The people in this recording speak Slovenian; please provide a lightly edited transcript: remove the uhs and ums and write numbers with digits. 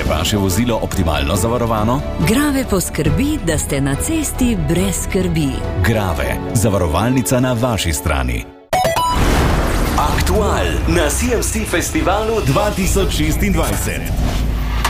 vaše vozilo optimalno zavarovano? Grave poskrbi, da ste na cesti brez skrbi. Grave, zavarovalnica na vaši strani. Aktual na CMC Festivalu 2026.